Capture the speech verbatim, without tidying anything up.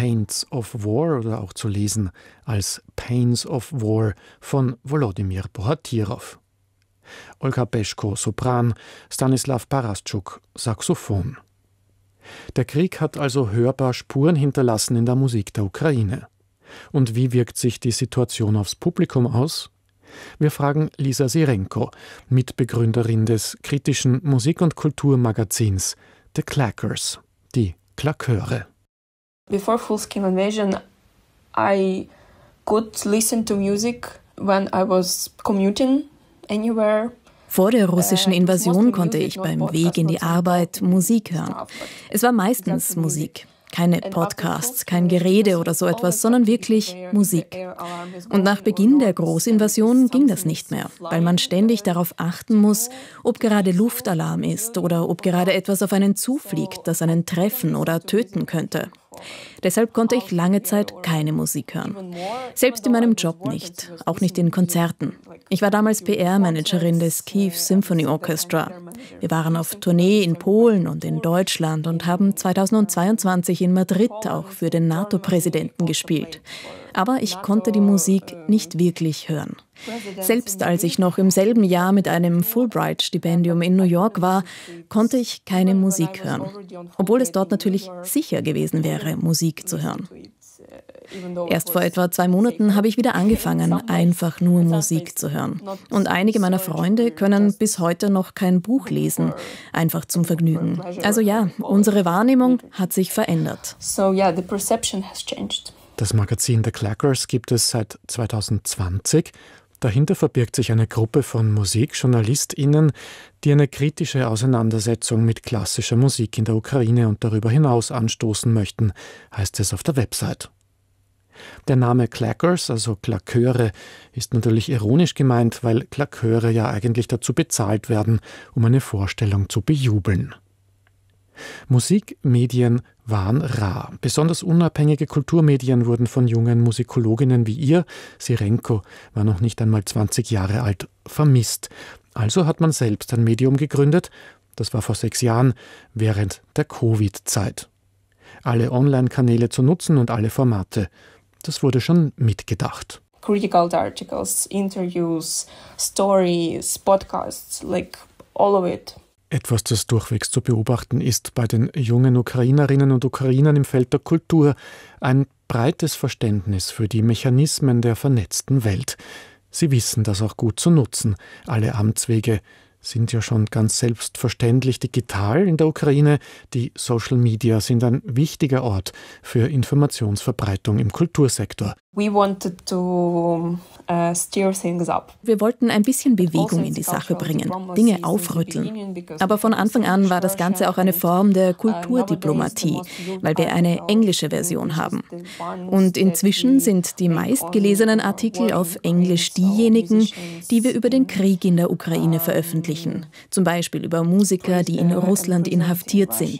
Pains of War oder auch zu lesen als Pains of War von Volodymyr Bohatyrov. Olga Beschko, Sopran, Stanislav Paraschuk, Saxophon. Der Krieg hat also hörbar Spuren hinterlassen in der Musik der Ukraine. Und wie wirkt sich die Situation aufs Publikum aus? Wir fragen Lisa Sirenko, Mitbegründerin des kritischen Musik- und Kulturmagazins The Clackers, die Klaköre. Before full-scale invasion, I could listen to music when I was commuting anywhere. Vor der russischen Invasion konnte ich beim Weg in die Arbeit Musik hören. Es war meistens Musik. Keine Podcasts, kein Gerede oder so etwas, sondern wirklich Musik. Und nach Beginn der Großinvasion ging das nicht mehr, weil man ständig darauf achten muss, ob gerade Luftalarm ist oder ob gerade etwas auf einen zufliegt, das einen treffen oder töten könnte. Deshalb konnte ich lange Zeit keine Musik hören. Selbst in meinem Job nicht, auch nicht in Konzerten. Ich war damals P R-Managerin des Kyiv Symphony Orchestra. Wir waren auf Tournee in Polen und in Deutschland und haben zweitausendzweiundzwanzig in Madrid auch für den NATO-Präsidenten gespielt. Aber ich konnte die Musik nicht wirklich hören. Selbst als ich noch im selben Jahr mit einem Fulbright-Stipendium in New York war, konnte ich keine Musik hören. Obwohl es dort natürlich sicher gewesen wäre, Musik zu hören. Erst vor etwa zwei Monaten habe ich wieder angefangen, einfach nur Musik zu hören. Und einige meiner Freunde können bis heute noch kein Buch lesen, einfach zum Vergnügen. Also ja, unsere Wahrnehmung hat sich verändert. So yeah, the perception has changed. Das Magazin The Clackers gibt es seit zweitausendzwanzig. Dahinter verbirgt sich eine Gruppe von MusikjournalistInnen, die eine kritische Auseinandersetzung mit klassischer Musik in der Ukraine und darüber hinaus anstoßen möchten, heißt es auf der Website. Der Name Clackers, also Klaköre, ist natürlich ironisch gemeint, weil Klaköre ja eigentlich dazu bezahlt werden, um eine Vorstellung zu bejubeln. Musikmedien waren rar. Besonders unabhängige Kulturmedien wurden von jungen Musikologinnen wie ihr, Sirenko war noch nicht einmal zwanzig Jahre alt, vermisst. Also hat man selbst ein Medium gegründet, das war vor sechs Jahren, während der Covid-Zeit. Alle Online-Kanäle zu nutzen und alle Formate, das wurde schon mitgedacht. Critical articles, interviews, stories, podcasts, like all of it. Etwas, das durchwegs zu beobachten ist bei den jungen Ukrainerinnen und Ukrainern im Feld der Kultur, ein breites Verständnis für die Mechanismen der vernetzten Welt. Sie wissen das auch gut zu nutzen. Alle Amtswege sind ja schon ganz selbstverständlich digital in der Ukraine. Die Social Media sind ein wichtiger Ort für Informationsverbreitung im Kultursektor. We wanted to uh, steer things up. Wir wollten ein bisschen Bewegung in die Sache bringen, Dinge aufrütteln. Aber von Anfang an war das Ganze auch eine Form der Kulturdiplomatie, weil wir eine englische Version haben. Und inzwischen sind die meistgelesenen Artikel auf Englisch diejenigen, die wir über den Krieg in der Ukraine veröffentlichen. Zum Beispiel über Musiker, die in Russland inhaftiert sind,